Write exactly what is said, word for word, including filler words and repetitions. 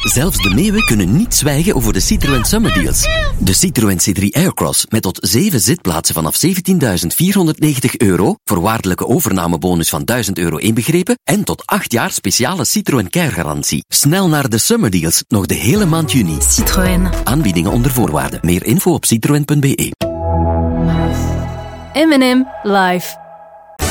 Zelfs de meeuwen kunnen niet zwijgen over de Citroën Summer Deals. De Citroën C drie Aircross met tot zeven zitplaatsen vanaf zeventienduizend vierhonderdnegentig euro, voorwaardelijke overnamebonus van duizend euro inbegrepen en tot acht jaar speciale Citroën Care-garantie. Snel naar de Summer Deals, nog de hele maand juni. Citroën. Aanbiedingen onder voorwaarden. Meer info op citroen punt be. M en M live.